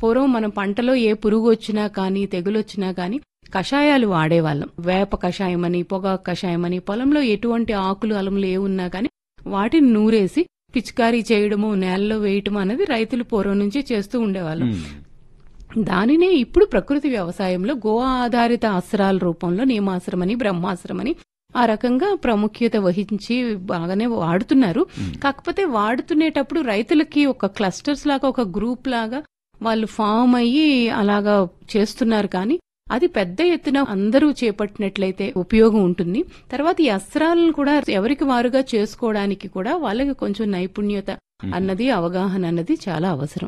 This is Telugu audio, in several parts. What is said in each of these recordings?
పూర్వం మనం పంటలో ఏ పురుగు వచ్చినా కానీ తెగులొచ్చినా కానీ కషాయాలు వాడేవాళ్ళం. వేప కషాయమని, పొగాకు కషాయమని, పొలంలో ఎటువంటి ఆకులు అలములు ఏ ఉన్నా కానీ వాటిని నూరేసి పిచికారీ చేయడము, నేలలో వేయటము అనేది రైతులు పూర్వం నుంచి చేస్తూ ఉండేవాళ్ళం. దానినే ఇప్పుడు ప్రకృతి వ్యవసాయంలో గో ఆధారిత అస్త్రాల రూపంలో నియమాశ్రమని, బ్రహ్మాశ్రమని ఆ రకంగా ప్రాముఖ్యత వహించి బాగానే వాడుతున్నారు. కాకపోతే వాడుతునేటప్పుడు రైతులకి ఒక క్లస్టర్స్ లాగా, ఒక గ్రూప్ లాగా వాళ్ళు ఫామ్ అయ్యి అలాగా చేస్తున్నారు. కానీ అది పెద్ద ఎత్తున అందరూ చేపట్టినట్లయితే ఉపయోగం ఉంటుంది. తర్వాత ఈ అస్త్రాలను కూడా ఎవరికి వారుగా చేసుకోవడానికి కూడా వాళ్ళకి కొంచెం నైపుణ్యత అన్నది, అవగాహన అన్నది చాలా అవసరం.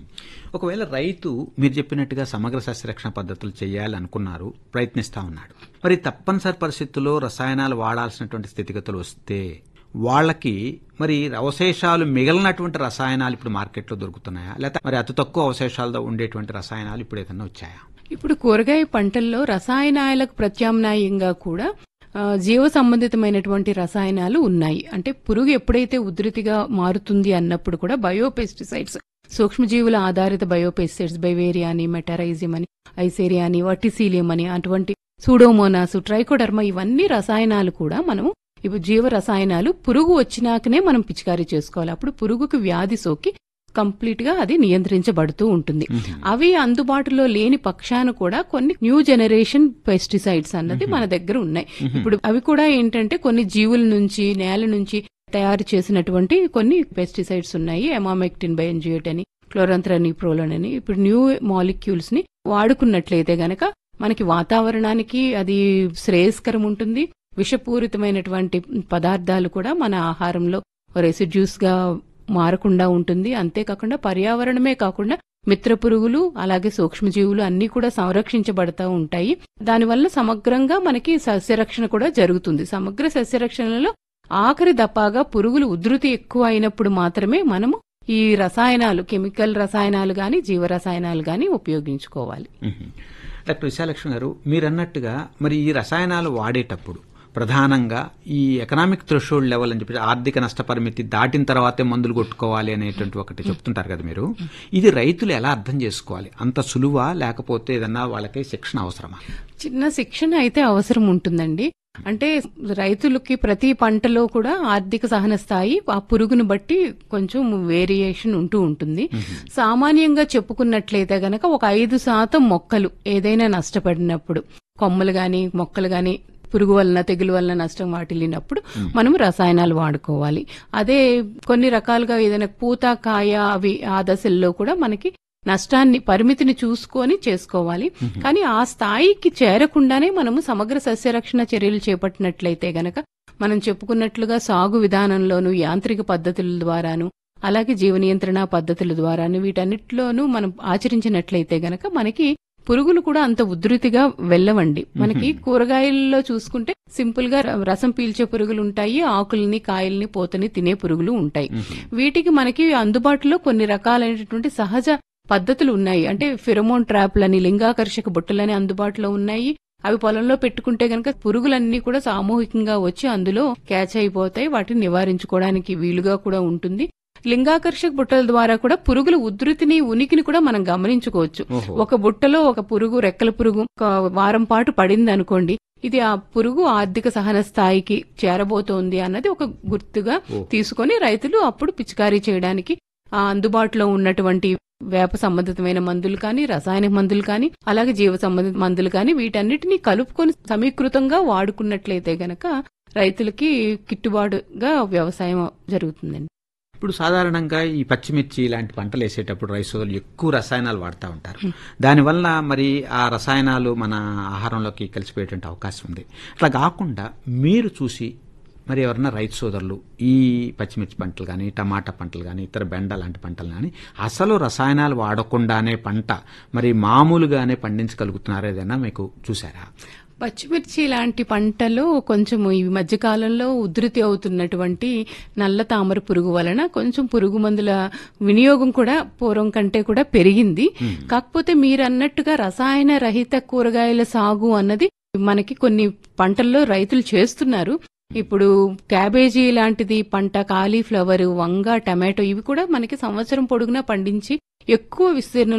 ఒకవేళ రైతు మీరు చెప్పినట్టుగా సమగ్ర సస్యరక్షణ పద్ధతులు చేయాలనుకున్నారు, ప్రయత్నిస్తా ఉన్నాడు, మరి తప్పనిసరి పరిస్థితుల్లో రసాయనాలు వాడాల్సినటువంటి స్థితిగతులు వస్తే వాళ్ళకి మరి అవశేషాలు మిగిలినటువంటి రసాయనాలు ఇప్పుడు మార్కెట్లో దొరుకుతున్నాయా, లేకపోతే మరి అతి తక్కువ అవశేషాలతో ఉండేటువంటి రసాయనాలు ఇప్పుడు ఏదైనా వచ్చాయా? ఇప్పుడు కూరగాయ పంటల్లో రసాయనాలకు ప్రత్యామ్నాయంగా కూడా జీవ సంబంధితమైనటువంటి రసాయనాలు ఉన్నాయి. అంటే పురుగు ఎప్పుడైతే ఉధృతిగా మారుతుంది అన్నప్పుడు కూడా బయోపెస్టిసైడ్స్, సూక్ష్మజీవుల ఆధారిత బయోపెస్టిసైడ్స్, బైవేరియా అని, మెటారైజియం అని, ఐసేరియా అని, వర్టిసీలియం అని, అటువంటి సూడోమోనాస్, ట్రైకోడర్మా, ఇవన్నీ రసాయనాలు కూడా మనము ఇప్పుడు జీవ రసాయనాలు పురుగు వచ్చినాకనే మనం పిచికారీ చేసుకోవాలి. అప్పుడు పురుగుకు వ్యాధి సోకి కంప్లీట్ గా అది నియంత్రించబడుతూ ఉంటుంది. అవి అందుబాటులో లేని పక్షాన కూడా కొన్ని న్యూ జనరేషన్ పెస్టిసైడ్స్ అన్నది మన దగ్గర ఉన్నాయి. ఇప్పుడు అవి కూడా ఏంటంటే కొన్ని జీవుల నుంచి, నేల నుంచి తయారు చేసినటువంటి కొన్ని పెస్టిసైడ్స్ ఉన్నాయి. ఎమామెక్టిన్ బెంజోయేట్ అని, క్లోరంత్రనిప్రోలోన్ అని, ఇప్పుడు న్యూ మాలిక్యూల్స్ ని వాడుకున్నట్లయితే గనక మనకి వాతావరణానికి అది శ్రేయస్కరం ఉంటుంది. విషపూరితమైనటువంటి పదార్థాలు కూడా మన ఆహారంలో రెసిడ్యూస్ గా మారకుండా ఉంటుంది. అంతేకాకుండా పర్యావరణమే కాకుండా మిత్ర పురుగులు, అలాగే సూక్ష్మజీవులు అన్ని కూడా సంరక్షించబడతా ఉంటాయి. దానివల్ల సమగ్రంగా మనకి సస్యరక్షణ కూడా జరుగుతుంది. సమగ్ర సస్యరక్షణలో ఆఖరి దపాగా పురుగులు ఉధృతి ఎక్కువ అయినప్పుడు మాత్రమే మనము ఈ రసాయనాలు, కెమికల్ రసాయనాలు గాని, జీవ రసాయనాలు గాని ఉపయోగించుకోవాలి. డాక్టర్ విశాలక్ష్మి గారు, మీరన్నట్టుగా మరి ఈ రసాయనాలు వాడేటప్పుడు ప్రధానంగా ఈ ఎకనామిక్ థ్రెషోల్డ్ లెవెల్ అని చెప్పి ఆర్థిక నష్టపరిమితి దాటిన తర్వాతే మందులు కొట్టుకోవాలి అనేటువంటి ఒకటి చెప్తుంటారు కదా మీరు. ఇది రైతులు ఎలా అర్థం చేసుకోవాలి? అంత సులువా, లేకపోతే ఏదన్నా వాళ్ళకి శిక్షణ అవసరమా? చిన్న శిక్షణ అయితే అవసరం ఉంటుందండి. అంటే రైతులకి ప్రతి పంటలో కూడా ఆర్థిక సహన స్థాయి ఆ పురుగును బట్టి కొంచెం వేరియేషన్ ఉంటూ ఉంటుంది. సామాన్యంగా చెప్పుకున్నట్లయితే గనక ఒక 5% మొక్కలు ఏదైనా నష్టపడినప్పుడు, కొమ్మలు గాని మొక్కలు గాని పురుగు వలన, తెగులు వలన నష్టం వాటిల్లినప్పుడు మనం రసాయనాలు వాడుకోవాలి. అదే కొన్ని రకాలుగా ఏదైనా పూత, కాయ అవి ఆ దశల్లో కూడా మనకి నష్టాన్ని, పరిమితిని చూసుకొని చేసుకోవాలి. కానీ ఆ స్థాయికి చేరకుండానే మనము సమగ్ర సస్యరక్షణ చర్యలు చేపట్టినట్లయితే గనక మనం చెప్పుకున్నట్లుగా సాగు విధానంలోనూ, యాంత్రిక పద్ధతుల ద్వారాను, అలాగే జీవ నియంత్రణ పద్ధతుల ద్వారాను, వీటన్నిటిలోనూ మనం ఆచరించినట్లయితే గనక మనకి పురుగులు కూడా అంత ఉధృతిగా వెళ్ళవండి. మనకి కూరగాయల్లో చూసుకుంటే సింపుల్ గా రసం పీల్చే పురుగులు ఉంటాయి, ఆకుల్ని, కాయల్ని, పూతని తినే పురుగులు ఉంటాయి. వీటికి మనకి అందుబాటులో కొన్ని రకాలైనటువంటి సహజ పద్ధతులు ఉన్నాయి. అంటే ఫిరమోన్ ట్రాప్లని, లింగాకర్షక బుట్టలని అందుబాటులో ఉన్నాయి. అవి పొలంలో పెట్టుకుంటే గనక పురుగులన్నీ కూడా సామూహికంగా వచ్చి అందులో క్యాచ్ అయిపోతాయి. వాటిని నివారించుకోవడానికి వీలుగా కూడా ఉంటుంది. లింగాకర్షక బుట్టల ద్వారా కూడా పురుగుల ఉధృతిని, ఉనికిని కూడా మనం గమనించుకోవచ్చు. ఒక బుట్టలో ఒక పురుగు, రెక్కల పురుగు ఒక వారం పాటు పడింది అనుకోండి, ఇది ఆ పురుగు ఆర్థిక సహన స్థాయికి చేరబోతోంది అన్నది ఒక గుర్తుగా తీసుకొని రైతులు అప్పుడు పిచికారీ చేయడానికి అందుబాటులో ఉన్నటువంటి వేప సంబంధితమైన మందులు కానీ, రసాయన మందులు కానీ, అలాగే జీవ సంబంధిత మందులు కానీ వీటన్నిటినీ కలుపుకొని సమీకృతంగా వాడుకున్నట్లయితే గనక రైతులకి గిట్టుబాటుగా వ్యవసాయం జరుగుతుందండి. ఇప్పుడు సాధారణంగా ఈ పచ్చిమిర్చి ఇలాంటి పంటలు వేసేటప్పుడు రైతు సోదరులు ఎక్కువ రసాయనాలు వాడుతూ ఉంటారు. దానివల్ల మరి ఆ రసాయనాలు మన ఆహారంలోకి కలిసిపోయేటువంటి అవకాశం ఉంది. అట్లా కాకుండా మీరు చూసి మరి ఎవరన్నా రైతు సోదరులు ఈ పచ్చిమిర్చి పంటలు కానీ, టమాటా పంటలు కానీ, ఇతర బెండ లాంటి పంటలు కానీ అసలు రసాయనాలు వాడకుండానే పంట మరి మామూలుగానే పండించగలుగుతున్నారా? ఏదైనా మీకు చూసారా? పచ్చిమిర్చి లాంటి పంటలో కొంచెం ఈ మధ్యకాలంలో ఉధృతి అవుతున్నటువంటి నల్ల తామర పురుగు వలన కొంచెం పురుగు మందుల వినియోగం కూడా పూర్వం కంటే కూడా పెరిగింది. కాకపోతే మీరు అన్నట్టుగా రసాయన రహిత కూరగాయల సాగు అన్నది మనకి కొన్ని పంటల్లో రైతులు చేస్తున్నారు. ఇప్పుడు క్యాబేజీ లాంటిది పంట, కాలీఫ్లవర్, వంగ, టమాటో ఇవి కూడా మనకి సంవత్సరం పొడుగునా పండించి ఎక్కువ విస్తీర్ణం